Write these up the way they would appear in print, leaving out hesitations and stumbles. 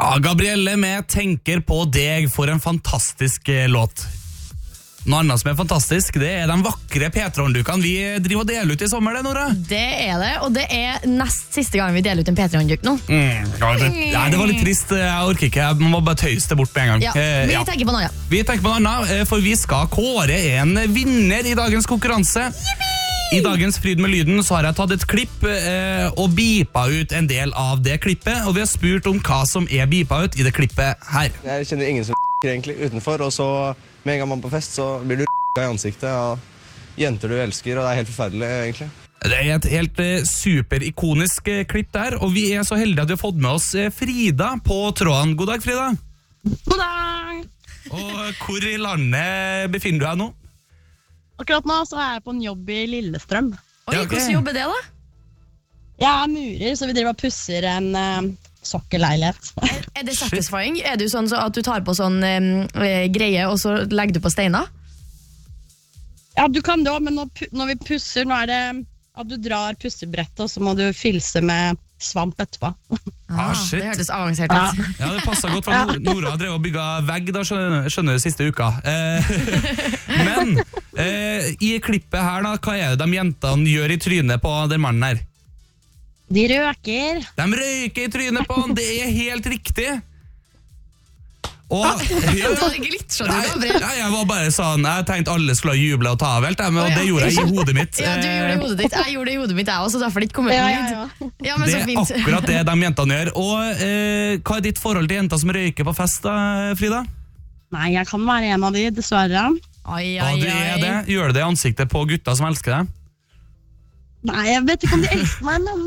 Ja, Gabrielle med Tenker på deg for en fantastisk låt. Noe annet som fantastisk, det de vakre P3-hånddukene vi driver og deler ut i sommer, det, Nora? Det, og det nest siste gang vi deler ut en P3-håndduk nå. Det var litt trist, jeg orker ikke, jeg må bare tøyse det bort på en gang. Ja, vi tenker på noe annet. Vi tenker på noe annet, for vi skal kåre en vinner i dagens konkurranse. I dagens Fryd med lyden så har jeg tatt et klipp og bipa ut en del av det klippet, og vi har spurt om hva som bipa ut i det klippet her. Jeg kjenner ingen som egentlig utenfor, og så med en gang man er på fest så blir du i ansiktet av jenter du elsker, og det helt forferdelig egentlig. Det et helt superikonisk klipp der, og vi så heldige at vi har fått med oss Frida på tråden. God dag, Frida. God dag. Og hvor i landet befinner du deg nå? Akkurat nå så jeg på en jobb i Lillestrøm. Oi, Ja, ok. hvordan jobber det da? Jeg murer, så vi driver og pusser en sokkelleilighet. Det satisfying? Du sånn så at du tar på sånn greie, og så legger du på steiner? Ja, du kan det også, men når vi pusser, nå det at du drar pussebrettet, og så må du fylse med svamp etterpå. Shit. Det hørtes avansert ut. Ja, det passet godt, for Nora drev og bygget vegg da, skjønner du, siste uka. Men i klippet her da, hva det de jentene gjør i trynet på den mannen her? De røker. De røyker i trynet på han, det helt riktig. Og Det var glitch, skjønner du, Gabriel. jeg var bare sånn, jeg tenkte alle skulle juble og ta av helt, og det gjorde jeg i hodet mitt. Ja, du gjorde det i hodet ditt. Jeg gjorde det i hodet mitt, også, derfor det ikke kom ut en lyd. Ja, men Det så fint. akkurat det de jentene gjør. Og hva ditt forhold til jenter som røyker på fest da, Frida? Nei, jeg kan være en av de, dessverre. Ja, du det. Gjør du det i ansiktet på gutter som elsker deg? Nei, jeg vet ikke om de elsker meg, men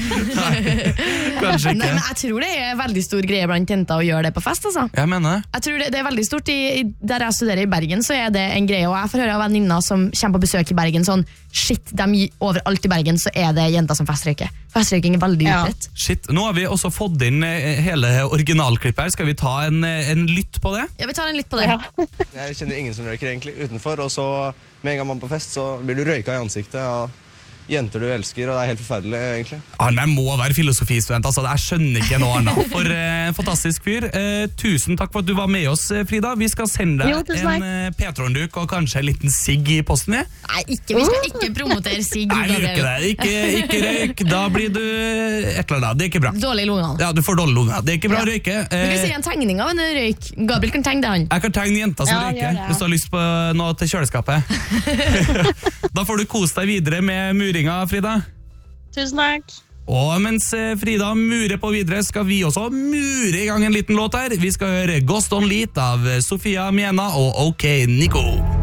Kanskje Nei, men ikke. jeg tror det veldig stor greie blant jenter å gjøre det på fest, altså. Jeg mener det. Jeg tror det veldig stort der jeg studerer i Bergen, så det en greie, og jeg får høre av venninner som kommer på besøk i Bergen, sånn, shit, overalt i Bergen så det jenter som festrøyker. Festrøyking veldig utbredt. Shit, nå har vi også fått inn hele originalklippet her. Skal vi ta en lytt på det? Ja, vi tar en lytt på det. Jeg kjenner ingen som røyker egentlig utenfor, og så med en gang man er på fest så blir du røyka i ansiktet av jenter du elsker, og det helt forferdelig egentlig. Han må være filosofistudent, altså. Jeg skjønner ikke noe annet. For en fantastisk fyr. Tusen takk for at du var med oss, Frida. Vi skal sende deg en P3-håndduk og kanskje en liten sigg i posten. Nei, vi skal ikke promotere sigg. Nei, vi gjør ikke det. Ikke røyk. Da blir du et eller annet. Det ikke bra. Dårlig lungene. Ja, du får dårlig lunge. Det ikke bra å røyke. Du kan si en tegning av en røyk. Gabriel kan tegne det, han. Jeg kan tegne jenter som røyker, hvis du har lyst på noe til kjøleskapet. Da får du kose deg videre med muringa, Frida. tusen takk. Og mens Frida murer på videre, skal vi også mure i gang en liten låt her. Vi skal høre Ghost on Lead av Sofia Miena og OK Nico.